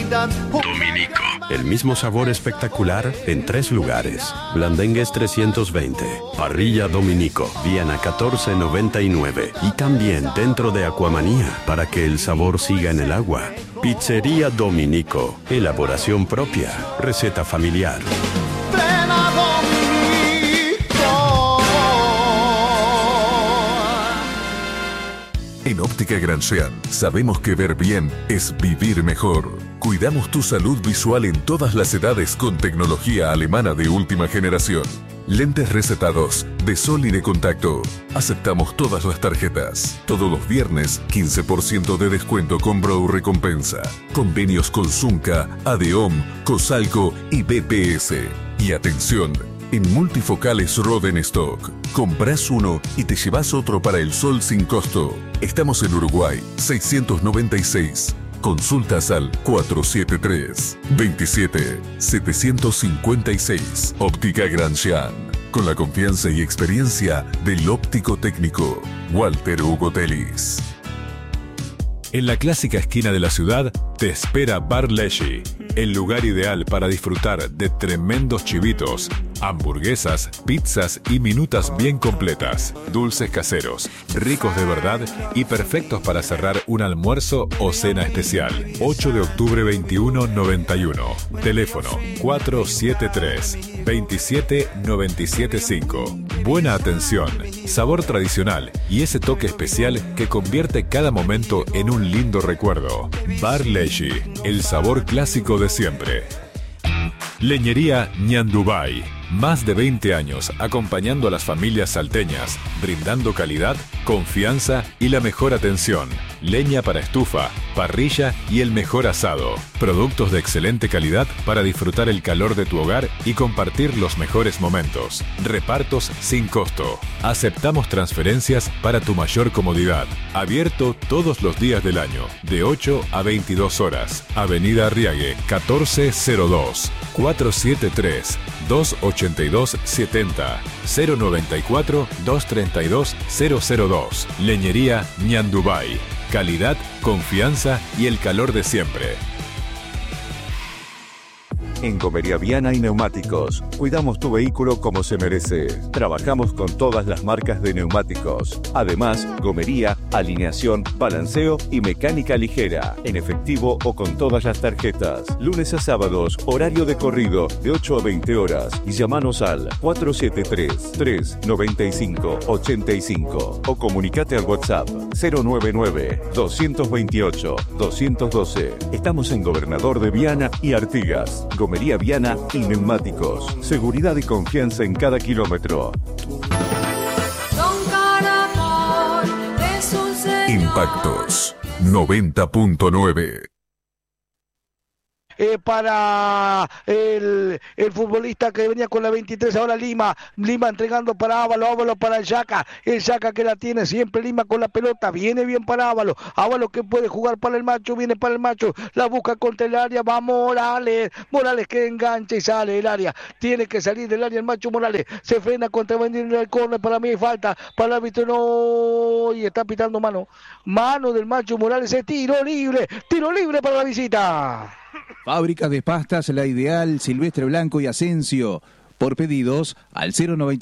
Dominico. El mismo sabor espectacular en 3 lugares. Blandengues 320, Parrilla Dominico, Viana 1499 y también dentro de Aquamanía para que el sabor siga en el agua. Pizzería Dominico, elaboración propia, receta familiar. En Óptica Grancián sabemos que ver bien es vivir mejor. Cuidamos tu salud visual en todas las edades con tecnología alemana de última generación. Lentes recetados, de sol y de contacto. Aceptamos todas las tarjetas. Todos los viernes, 15% de descuento con Brow Recompensa. Convenios con Zunca, Adeom, Cosalco y BPS. Y atención, en multifocales Rodenstock. Comprás uno y te llevas otro para el sol sin costo. Estamos en Uruguay, 696. Consultas al 473-27-756. Óptica Grancián. Con la confianza y experiencia del óptico técnico Walter Hugo Telis. En la clásica esquina de la ciudad te espera Bar Leshy, el lugar ideal para disfrutar de tremendos chivitos, hamburguesas, pizzas y minutas bien completas, dulces caseros, ricos de verdad y perfectos para cerrar un almuerzo o cena especial. 8 de octubre 2191. Teléfono 473-27975. Buena atención, sabor tradicional y ese toque especial que convierte cada momento en un lindo recuerdo. Bar Leshy, el sabor clásico de siempre. Leñería Ñandubay. Más de 20 años acompañando a las familias salteñas, brindando calidad, confianza y la mejor atención. Leña para estufa, parrilla y el mejor asado. Productos de excelente calidad para disfrutar el calor de tu hogar y compartir los mejores momentos. Repartos sin costo. Aceptamos transferencias para tu mayor comodidad. Abierto todos los días del año, de 8 a 22 horas. Avenida Arriague, 1402. 473-282-70. 094-232-002. Leñería Ñandubay. Calidad, confianza y el calor de siempre. En Gomería Viana y Neumáticos, cuidamos tu vehículo como se merece. Trabajamos con todas las marcas de neumáticos. Además, gomería, alineación, balanceo y mecánica ligera, en efectivo o con todas las tarjetas. Lunes a sábados, horario de corrido, de 8 a 20 horas. Y llamanos al 473-395-85 o comunicate al WhatsApp 099-228-212. Estamos en Gobernador de Viana y Artigas. Gomería Viana y Neumáticos. Seguridad y confianza en cada kilómetro. Impactos 90.9. Para el futbolista que venía con la 23, ahora Lima entregando para Ávalo para el Yaca que la tiene siempre, Lima con la pelota, viene bien para Ávalo que puede jugar para el Macho, viene para el Macho, la busca contra el área, va Morales que engancha y sale del área, tiene que salir del área el Macho Morales, se frena contra el córner, para mí hay falta, para el árbitro no, y está pitando mano del Macho Morales, es tiro libre para la visita. Fábrica de pastas La Ideal, Silvestre Blanco y Asensio. Por pedidos al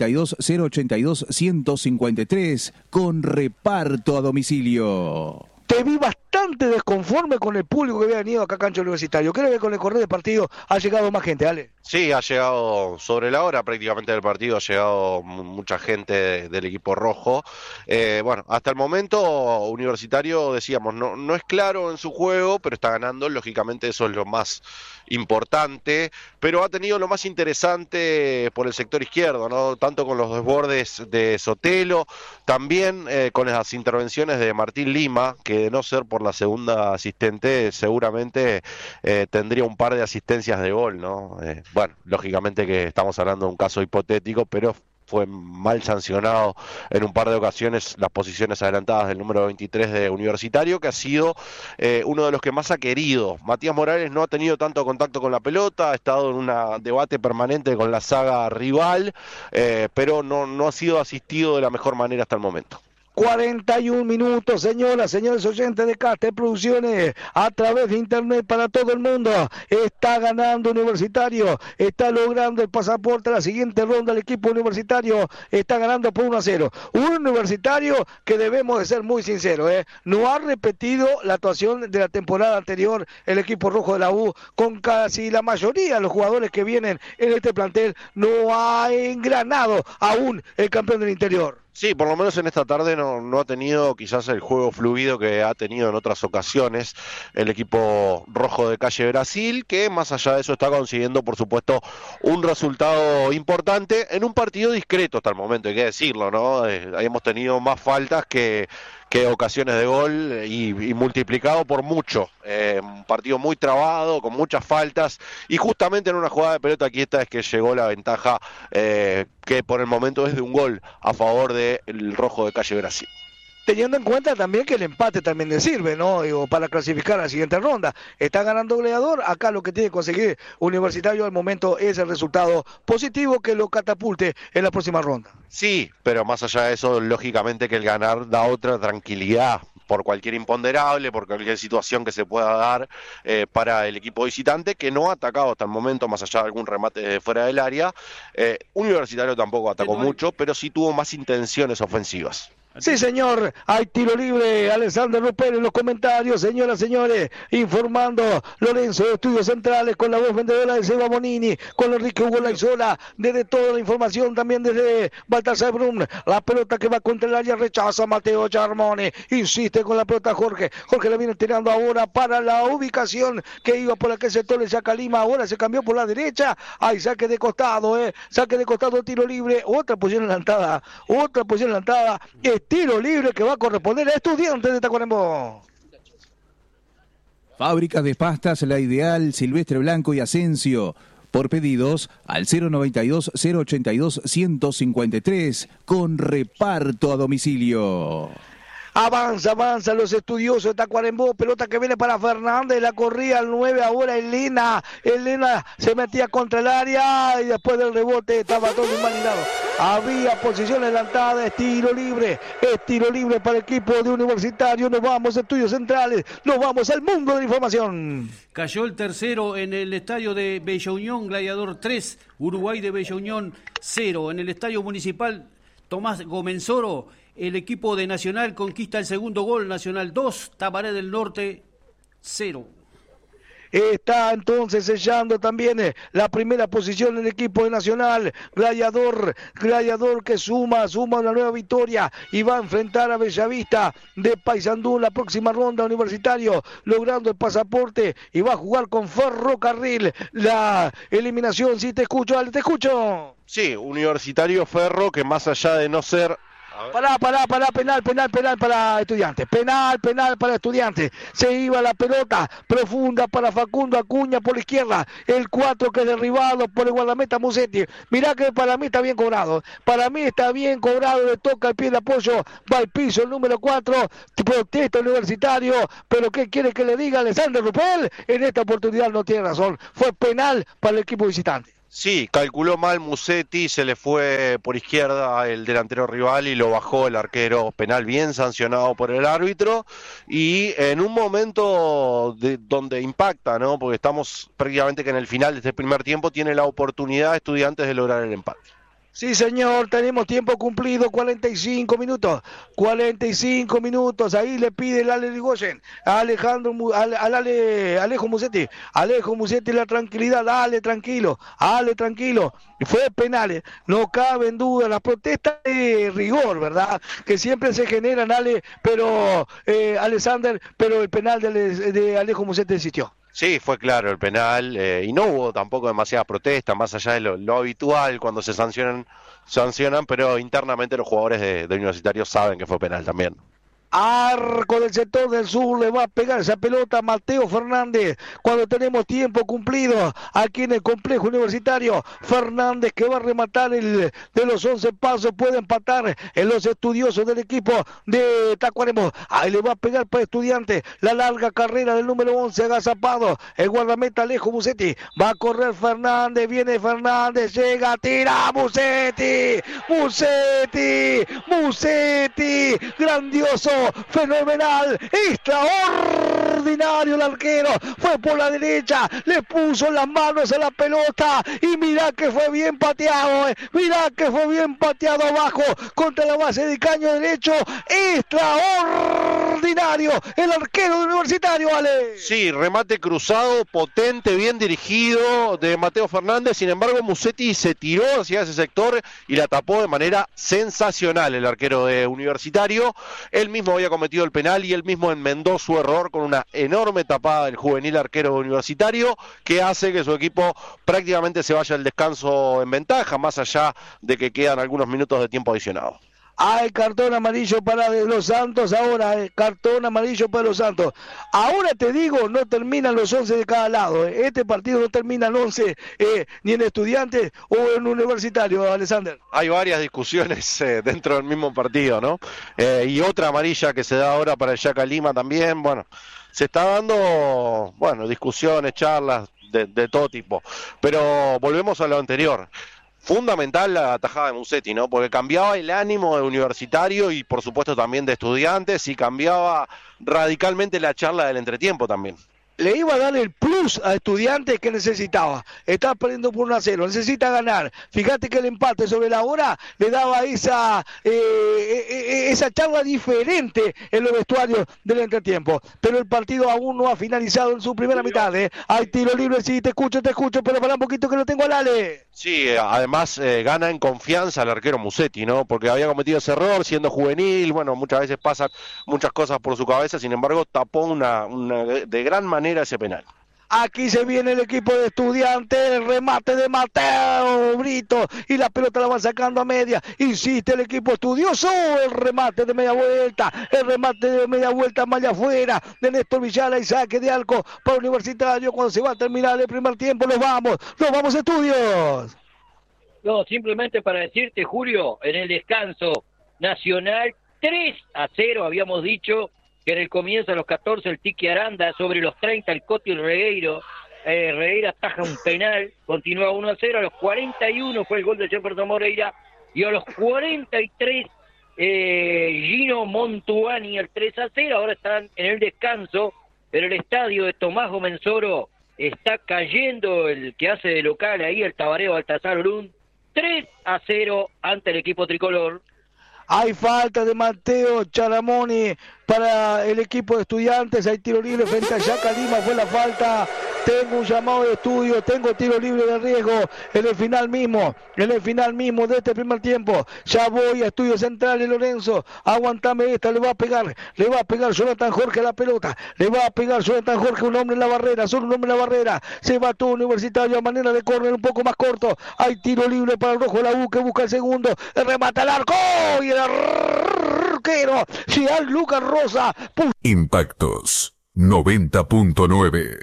092-082-153 con reparto a domicilio. Te vi bastante desconforme con el público que había venido acá a Cancha Universitario. Creo que con el correr del partido ha llegado más gente, Ale. Sí, ha llegado sobre la hora prácticamente del partido, ha llegado mucha gente del equipo rojo. Bueno, hasta el momento Universitario, decíamos, no es claro en su juego, pero está ganando, lógicamente eso es lo más importante, pero ha tenido lo más interesante por el sector izquierdo, ¿no? Tanto con los desbordes de Sotelo, también con las intervenciones de Martín Lima, que de no ser por la segunda asistente, seguramente tendría un par de asistencias de gol, ¿no? Bueno, lógicamente que estamos hablando de un caso hipotético, pero fue mal sancionado en un par de ocasiones las posiciones adelantadas del número 23 de Universitario, que ha sido uno de los que más ha querido. Matías Morales no ha tenido tanto contacto con la pelota, ha estado en un debate permanente con la saga rival, pero no ha sido asistido de la mejor manera hasta el momento. 41 minutos, señoras, señores oyentes de Caster Producciones, a través de internet para todo el mundo. Está ganando Universitario, está logrando el pasaporte a la siguiente ronda. El equipo universitario está ganando por 1-0. Un Universitario que debemos de ser muy sinceros, no ha repetido la actuación de la temporada anterior el equipo rojo de la U, con casi la mayoría de los jugadores que vienen en este plantel. No ha engranado aún el campeón del interior. Sí, por lo menos en esta tarde no ha tenido quizás el juego fluido que ha tenido en otras ocasiones el equipo rojo de Calle Brasil, que más allá de eso está consiguiendo, por supuesto, un resultado importante en un partido discreto hasta el momento, hay que decirlo, ¿no? Hemos tenido más faltas que ocasiones de gol y multiplicado por mucho. Un partido muy trabado, con muchas faltas, y justamente en una jugada de pelota quieta es que llegó la ventaja que por el momento es de un gol a favor del rojo de Calle Brasil. Teniendo en cuenta también que el empate también le sirve, ¿no? Para clasificar a la siguiente ronda. Está ganando goleador, acá lo que tiene que conseguir Universitario al momento es el resultado positivo que lo catapulte en la próxima ronda. Sí, pero más allá de eso, lógicamente que el ganar da otra tranquilidad por cualquier imponderable, por cualquier situación que se pueda dar para el equipo visitante, que no ha atacado hasta el momento, más allá de algún remate de fuera del área. Universitario tampoco atacó mucho, pero sí tuvo más intenciones ofensivas. Sí, señor, hay tiro libre. Alexander Rupel en los comentarios, señoras, señores, informando Lorenzo de Estudios Centrales con la voz vendedora de Seba Bonini, con Enrique Hugo Laizola, desde toda la información, también desde Baltasar Brum. La pelota que va contra el área, rechaza Mateo Charmone, insiste con la pelota Jorge la viene tirando ahora para la ubicación que iba por aquel sector de Chacalima, ahora se cambió por la derecha, hay saque de costado, tiro libre, otra posición adelantada, tiro libre que va a corresponder a Estudiantes de Tacuarembó. Fábricas de pastas La Ideal, Silvestre Blanco y Asensio. Por pedidos al 092-082-153 con reparto a domicilio. Avanza los estudiosos de Tacuarembó, pelota que viene para Fernández, la corría al 9, ahora Elena se metía contra el área y después del rebote estaba todo invalidado. Había posición adelantada, es tiro libre para el equipo de Universitario. Nos vamos a Estudios Centrales, nos vamos al mundo de la información. Cayó el tercero en el estadio de Bella Unión, Gladiador 3, Uruguay de Bella Unión 0. En el estadio municipal Tomás Gomenzoro, el equipo de Nacional conquista el segundo gol, Nacional 2, Tabaré del Norte 0. Está entonces sellando también la primera posición en el equipo de Nacional, Gladiador que suma una nueva victoria y va a enfrentar a Bellavista de Paysandú en la próxima ronda. Universitario logrando el pasaporte y va a jugar con Ferrocarril la eliminación. Sí, te escucho, Ale, te escucho. Sí, Universitario Ferro, que más allá de no ser... Penal para Estudiantes, penal para Estudiantes, se iba la pelota profunda para Facundo Acuña por la izquierda, el 4 que es derribado por el guardameta Musetti. Mirá que para mí está bien cobrado, le toca el pie de apoyo, va al piso el número 4, protesta Universitario, pero ¿qué quiere que le diga Alexander Rupel? En esta oportunidad no tiene razón, fue penal para el equipo visitante. Sí, calculó mal Musetti, se le fue por izquierda el delantero rival y lo bajó el arquero. Penal bien sancionado por el árbitro y en un momento donde impacta, ¿no? Porque estamos prácticamente que en el final de este primer tiempo tiene la oportunidad Estudiantes de lograr el empate. Sí, señor, tenemos tiempo cumplido, 45 minutos, ahí le pide el Ale Rigoyen, a Alejo Musetti la tranquilidad, Ale tranquilo, fue penal, no cabe en duda, las protestas de rigor, ¿verdad? Que siempre se generan, Ale, pero Alexander, pero el penal de Alejo Musetti existió. Sí, fue claro el penal y no hubo tampoco demasiadas protestas, más allá de lo habitual cuando se sancionan, pero internamente los jugadores de Universitario saben que fue penal también. Arco del sector del sur, le va a pegar esa pelota a Mateo Fernández cuando tenemos tiempo cumplido aquí en el complejo universitario. Fernández que va a rematar de los 11 pasos, puede empatar en los estudiosos del equipo de Tacuarembó. Ahí le va a pegar para Estudiantes la larga carrera del número 11 agazapado, el guardameta Alejo Musetti. Va a correr Fernández, viene Fernández, llega, tira Musetti, grandioso, fenomenal, extraordinario el arquero, fue por la derecha, le puso las manos a la pelota y mirá que fue bien pateado, abajo contra la base de caño derecho, extraordinario el arquero del Universitario, Ale. Sí, remate cruzado, potente, bien dirigido de Mateo Fernández, sin embargo Musetti se tiró hacia ese sector y la tapó de manera sensacional el arquero de Universitario. Él mismo había cometido el penal y él mismo enmendó su error con una enorme tapada del juvenil arquero Universitario que hace que su equipo prácticamente se vaya al descanso en ventaja, más allá de que quedan algunos minutos de tiempo adicionado. Hay cartón amarillo para Los Santos ahora, cartón amarillo para Los Santos. Ahora te digo, no terminan los 11 de cada lado. Este partido no termina en 11 ni en Estudiantes o en Universitario, Alexander. Hay varias discusiones dentro del mismo partido, ¿no? Y otra amarilla que se da ahora para el Yaca Lima también. Bueno, se está dando, discusiones, charlas de todo tipo. Pero volvemos a lo anterior. Fundamental la tajada de Musetti, ¿no? Porque cambiaba el ánimo de Universitario y por supuesto también de Estudiantes y cambiaba radicalmente la charla del entretiempo también. Le iba a dar el plus a Estudiantes que necesitaba. Está perdiendo por 1-0, necesita ganar. Fíjate que el empate sobre la hora le daba esa charla diferente en los vestuarios del entretiempo. Pero el partido aún no ha finalizado en su primera mitad. Hay tiro libre, sí, te escucho, pero para un poquito que lo tengo al Ale. Sí, además gana en confianza el arquero Musetti, ¿no? Porque había cometido ese error siendo juvenil, muchas veces pasan muchas cosas por su cabeza, sin embargo tapó una de gran manera ese penal. Aquí se viene el equipo de Estudiantes, el remate de Mateo Brito y la pelota la van sacando a media. Insiste el equipo estudioso, el remate de media vuelta, malla afuera de Néstor Villara y saque de arco para Universitario cuando se va a terminar el primer tiempo. Nos vamos Estudios. No, simplemente para decirte, Julio, en el descanso Nacional 3-0 habíamos dicho que en el comienzo a los 14 el Tiki Aranda, sobre los 30 el Coti Regueiro, Regueira ataja un penal, continúa 1-0, a los 41 fue el gol de Jefferson Moreira, y a los 43 Gino Montuani el 3-0, ahora están en el descanso, pero el estadio de Tomás Gomenzoro está cayendo, el que hace de local ahí, el Tabareo Baltasar Orún, 3-0 ante el equipo tricolor. Hay falta de Mateo Charamoni para el equipo de Estudiantes. Hay tiro libre frente a Yaca Lima. Fue la falta. Tengo un llamado de estudio. Tengo tiro libre de riesgo en el final mismo de este primer tiempo. Ya voy a estudio central de Lorenzo. Aguantame esta. Le va a pegar Jonathan Jorge a la pelota. Le va a pegar Jonathan Jorge, un hombre en la barrera. Solo un hombre en la barrera. Se va todo Universitario a manera de córner un poco más corto. Hay tiro libre para el Rojo de la U que busca el segundo. El remata al arco. Y el arquero Gianluca Rosa. Impactos 90.9.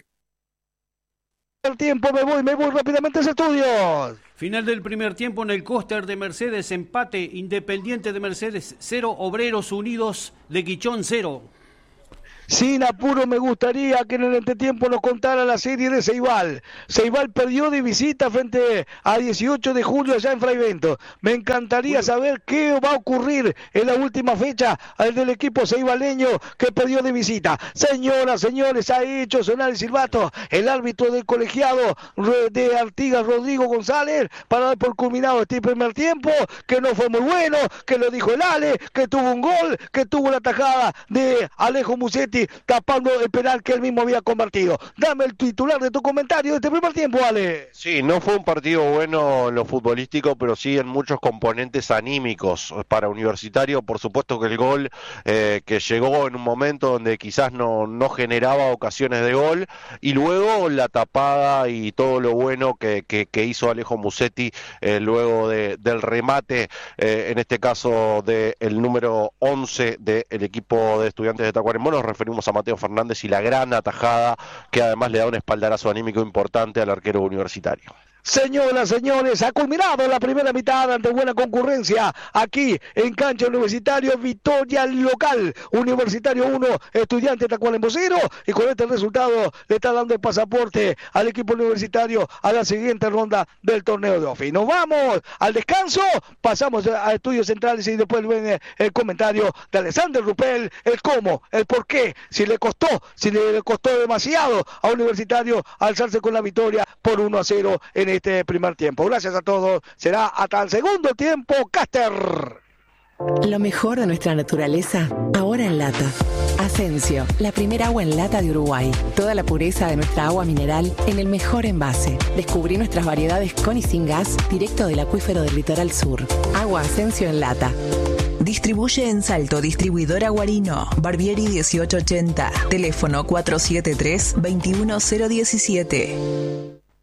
El tiempo, me voy rápidamente a ese estudio. Final del primer tiempo en el Coster de Mercedes, empate, Independiente de Mercedes 0, Obreros Unidos de Quichón 0. Sin apuro me gustaría que en el entretiempo nos contara la serie de Ceibal. Ceibal perdió de visita frente a 18 de julio allá en Fraivento. Me encantaría saber qué va a ocurrir en la última fecha del equipo ceibaleño que perdió de visita. Señoras, señores, ha hecho sonar el silbato el árbitro del colegiado de Artigas, Rodrigo González, para dar por culminado este primer tiempo, que no fue muy bueno, que lo dijo el Ale, que tuvo un gol, que tuvo la tajada de Alejo Musetti Musetti tapando el penal que él mismo había convertido. Dame el titular de tu comentario de este primer tiempo, Ale. Sí, no fue un partido bueno en lo futbolístico, pero sí en muchos componentes anímicos para Universitario. Por supuesto que el gol que llegó en un momento donde quizás no generaba ocasiones de gol, y luego la tapada y todo lo bueno que hizo Alejo Musetti luego del remate, en este caso del número 11 del equipo de Estudiantes de Tacuarembó. Nos referimos a Mateo Fernández y la gran atajada que además le da un espaldarazo anímico importante al arquero Universitario. Señoras, señores, ha culminado la primera mitad ante buena concurrencia aquí en cancha Universitario. Victoria local, Universitario 1, Estudiante Tacuarembó 0, y con este resultado le está dando el pasaporte al equipo Universitario a la siguiente ronda del torneo de OFI. Nos vamos al descanso, pasamos a estudios centrales y después viene el comentario de Alexander Rupel, el cómo, el por qué, si le costó demasiado a Universitario alzarse con la victoria por 1-0 en este primer tiempo. Gracias a todos. Será hasta el segundo tiempo, Caster. Lo mejor de nuestra naturaleza, ahora en lata. Asensio, la primera agua en lata de Uruguay. Toda la pureza de nuestra agua mineral en el mejor envase. Descubrí nuestras variedades con y sin gas, directo del acuífero del litoral sur. Agua Asensio en lata. Distribuye en Salto, distribuidora Guarino, Barbieri 1880, teléfono 473-21017.